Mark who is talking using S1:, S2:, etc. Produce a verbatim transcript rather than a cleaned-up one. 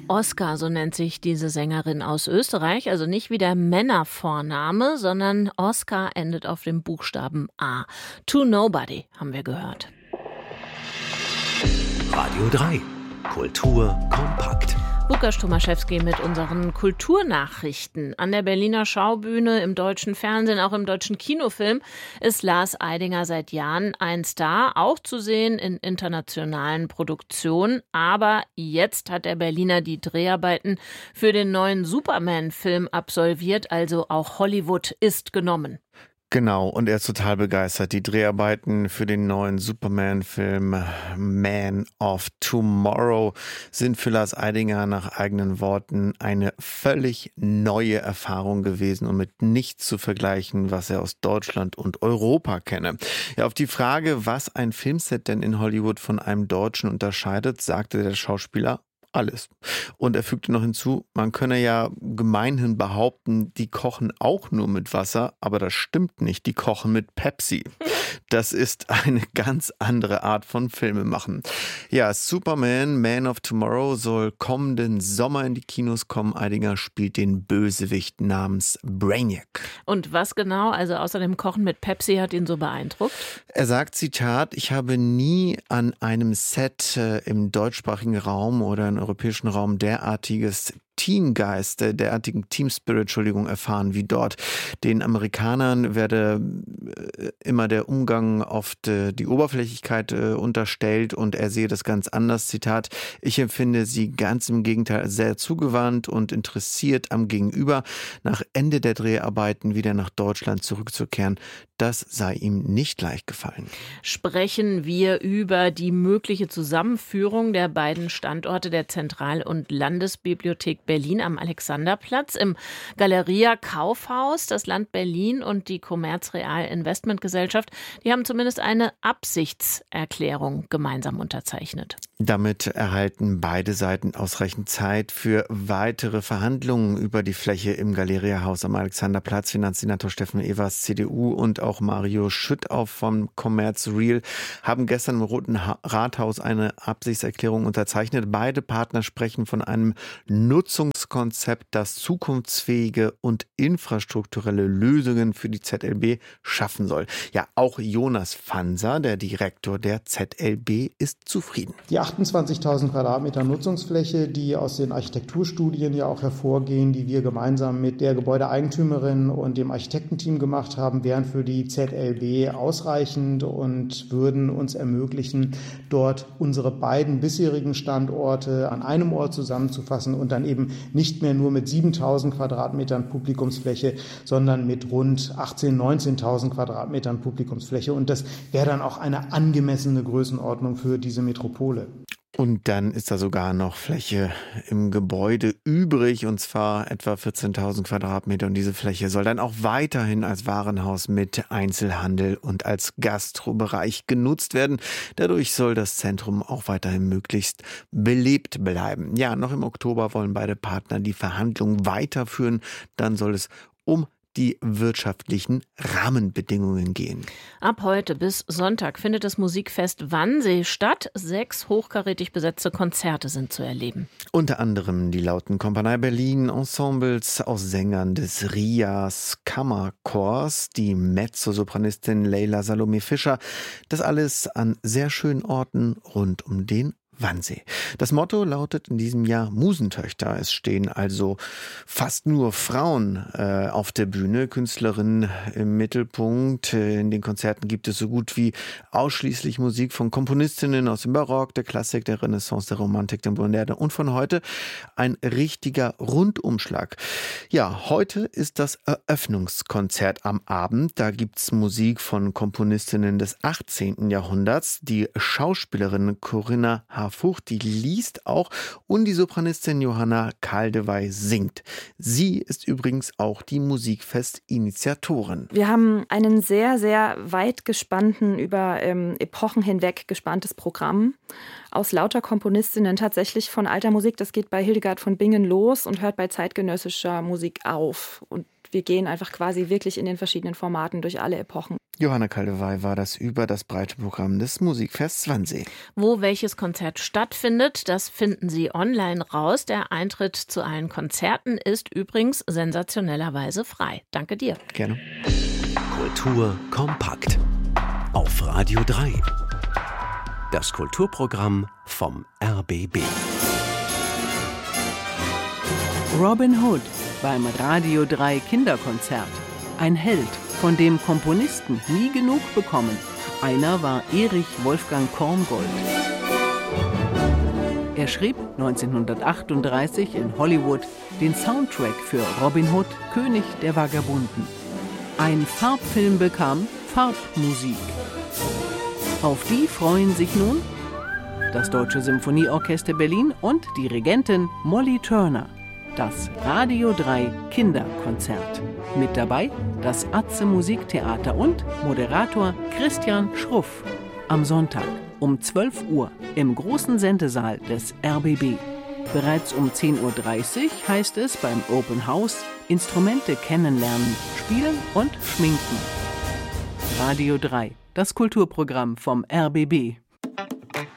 S1: Oskar, so nennt sich diese Sängerin aus Österreich, also nicht wie der Männervorname, sondern Oskar endet auf dem Buchstaben A. To Nobody haben wir gehört.
S2: Radio drei. Kultur kompakt.
S1: Łukasz Tomaszewski mit unseren Kulturnachrichten. An der Berliner Schaubühne, im deutschen Fernsehen, auch im deutschen Kinofilm ist Lars Eidinger seit Jahren ein Star, auch zu sehen in internationalen Produktionen. Aber jetzt hat der Berliner die Dreharbeiten für den neuen Superman-Film absolviert, also auch Hollywood ist genommen.
S3: Genau, und er ist total begeistert. Die Dreharbeiten für den neuen Superman-Film Man of Tomorrow sind für Lars Eidinger nach eigenen Worten eine völlig neue Erfahrung gewesen und mit nichts zu vergleichen, was er aus Deutschland und Europa kenne. Ja, auf die Frage, was ein Filmset denn in Hollywood von einem Deutschen unterscheidet, sagte der Schauspieler: alles. Und er fügte noch hinzu, man könne ja gemeinhin behaupten, die kochen auch nur mit Wasser, aber das stimmt nicht, die kochen mit Pepsi. Das ist eine ganz andere Art von Filmemachen. Ja, Superman, Man of Tomorrow soll kommenden Sommer in die Kinos kommen. Eidinger spielt den Bösewicht namens Brainiac.
S1: Und was genau, also außer dem Kochen mit Pepsi, hat ihn so beeindruckt?
S3: Er sagt, Zitat, ich habe nie an einem Set äh, im deutschsprachigen Raum oder in europäischen Raum derartiges Teamgeist, derartigen Teamspirit, Entschuldigung, erfahren wie dort. Den Amerikanern werde immer der Umgang oft die Oberflächlichkeit unterstellt und er sehe das ganz anders. Zitat, ich empfinde sie ganz im Gegenteil sehr zugewandt und interessiert am Gegenüber. Nach Ende der Dreharbeiten wieder nach Deutschland zurückzukehren, das sei ihm nicht leicht gefallen.
S1: Sprechen wir über die mögliche Zusammenführung der beiden Standorte der Zentral- und Landesbibliothek Berlin am Alexanderplatz im Galeria Kaufhaus. Das Land Berlin und die Commerz-Real Investmentgesellschaft, die haben zumindest eine Absichtserklärung gemeinsam unterzeichnet.
S3: Damit erhalten beide Seiten ausreichend Zeit für weitere Verhandlungen über die Fläche im Galeria-Haus am Alexanderplatz. Finanzsenator Steffen Evers, C D U, und auch Mario Schüttauf vom Commerz-Real haben gestern im Roten Rathaus eine Absichtserklärung unterzeichnet. Beide Partner sprechen von einem Nutzungskonzept, das zukunftsfähige und infrastrukturelle Lösungen für die Z L B schaffen soll. Ja, auch Jonas Fanser, der Direktor der Z L B, ist zufrieden.
S4: Die achtundzwanzigtausend Quadratmeter Nutzungsfläche, die aus den Architekturstudien ja auch hervorgehen, die wir gemeinsam mit der Gebäudeeigentümerin und dem Architektenteam gemacht haben, wären für die Z L B ausreichend und würden uns ermöglichen, dort unsere beiden bisherigen Standorte an einem Ort zusammenzufassen und dann eben nicht mehr nur mit siebentausend Quadratmetern Publikumsfläche, sondern mit rund achtzehntausend, neunzehntausend Quadratmetern Publikumsfläche. Und das wäre dann auch eine angemessene Größenordnung für diese Metropole.
S3: Und dann ist da sogar noch Fläche im Gebäude übrig, und zwar etwa vierzehntausend Quadratmeter. Und diese Fläche soll dann auch weiterhin als Warenhaus mit Einzelhandel und als Gastrobereich genutzt werden. Dadurch soll das Zentrum auch weiterhin möglichst belebt bleiben. Ja, noch im Oktober wollen beide Partner die Verhandlungen weiterführen. Dann soll es um die wirtschaftlichen Rahmenbedingungen gehen.
S1: Ab heute bis Sonntag findet das Musikfest Wannsee statt. Sechs hochkarätig besetzte Konzerte sind zu erleben.
S3: Unter anderem die lauten Kompanie Berlin, Ensembles aus Sängern des Rias Kammerchors, die Mezzosopranistin Leila Salome Fischer. Das alles an sehr schönen Orten rund um den Wannsee. Das Motto lautet in diesem Jahr Musentöchter. Es stehen also fast nur Frauen äh, auf der Bühne, Künstlerinnen im Mittelpunkt. In den Konzerten gibt es so gut wie ausschließlich Musik von Komponistinnen aus dem Barock, der Klassik, der Renaissance, der Romantik, der Moderne und von heute ein richtiger Rundumschlag. Ja, heute ist das Eröffnungskonzert am Abend. Da gibt's Musik von Komponistinnen des achtzehnten Jahrhunderts. Die Schauspielerin Corinna Harfuch, die liest auch, und die Sopranistin Johanna Kaldewey singt. Sie ist übrigens auch die Musikfest-Initiatorin.
S5: Wir haben einen sehr, sehr weit gespannten, über ähm, Epochen hinweg gespanntes Programm aus lauter Komponistinnen, tatsächlich von alter Musik. Das geht bei Hildegard von Bingen los und hört bei zeitgenössischer Musik auf. Und wir gehen einfach quasi wirklich in den verschiedenen Formaten durch alle Epochen.
S3: Johanna Kaldewey war das über das breite Programm des Musikfests Wannsee.
S1: Wo welches Konzert stattfindet, das finden Sie online raus. Der Eintritt zu allen Konzerten ist übrigens sensationellerweise frei. Danke dir.
S3: Gerne.
S2: Kultur kompakt. Auf Radio drei. Das Kulturprogramm vom R B B.
S6: Robin Hood beim Radio drei Kinderkonzert. Ein Held, von dem Komponisten nie genug bekommen. Einer war Erich Wolfgang Korngold. Er schrieb neunzehnhundertachtunddreißig in Hollywood den Soundtrack für Robin Hood, König der Vagabunden. Ein Farbfilm bekam Farbmusik. Auf die freuen sich nun das Deutsche Symphonieorchester Berlin und Dirigentin Molly Turner. Das Radio drei Kinderkonzert. Mit dabei das Atze Musiktheater und Moderator Christian Schruff. Am Sonntag um zwölf Uhr im großen Sendesaal des R B B. Bereits um zehn Uhr dreißig heißt es beim Open House Instrumente kennenlernen, spielen und schminken. Radio drei, das Kulturprogramm vom R B B.